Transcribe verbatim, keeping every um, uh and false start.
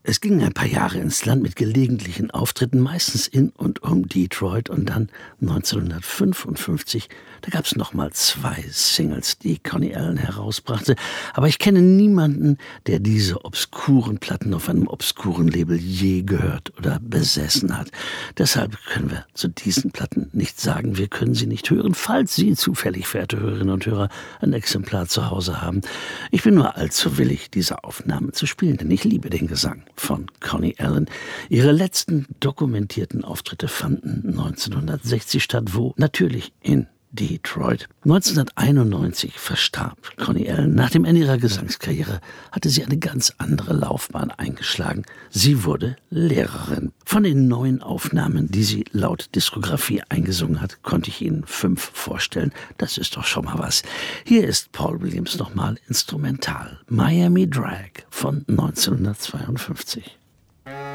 Es ging ein paar Jahre ins Land mit gelegentlichen Auftritten, meistens in und um Detroit. Und dann neunzehnhundertfünfundfünfzig, da gab es nochmal zwei Singles, die Connie Allen herausbrachte. Aber ich kenne niemanden, der diese obskuren Platten auf einem obskuren Label je gehört oder besessen hat. Deshalb können wir zu diesen Platten nicht sagen, wir können sie nicht hören, falls Sie zufällig, verehrte Hörerinnen und Hörer, ein Exemplar zu Hause haben. Ich bin nur allzu willig, diese Aufnahmen zu spielen, denn ich liebe den Gesang von Connie Allen. Ihre letzten dokumentierten Auftritte fanden neunzehnhundertsechzig statt, wo? Natürlich in Detroit. neunzehnhunderteinundneunzig verstarb Connie Allen. Nach dem Ende ihrer Gesangskarriere hatte sie eine ganz andere Laufbahn eingeschlagen. Sie wurde Lehrerin. Von den neuen Aufnahmen, die sie laut Diskografie eingesungen hat, konnte ich Ihnen fünf vorstellen. Das ist doch schon mal was. Hier ist Paul Williams nochmal instrumental. Miami Drag von neunzehnhundertzweiundfünfzig.